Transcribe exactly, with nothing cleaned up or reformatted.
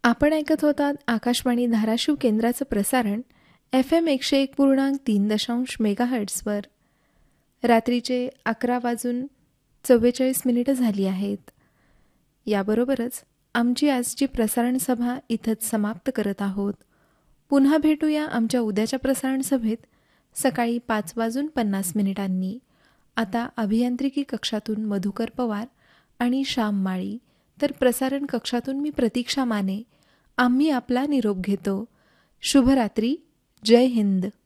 आपण ऐकत होतात आकाशवाणी धाराशिव केंद्राचं प्रसारण एफ एम एकशे एक पूर्णांक तीन दशांश मेगाहर्ट्सवर. रात्रीचे अकरा वाजून चव्वेचाळीस मिनिटं झाली आहेत. याबरोबरच आमची आजची प्रसारण सभा इथंच समाप्त करत आहोत. पुन्हा भेटूया आमच्या उद्याच्या प्रसारण सभेत सकाळी पाच वाजून पन्नास मिनिटांनी. आता अभियांत्रिकी कक्षातून मधुकर पवार आणि श्याम माळी, तर प्रसारण कक्षातून मी प्रतीक्षा माने, आम्ही आपला निरोप घेतो. शुभरात्री. जय हिंद.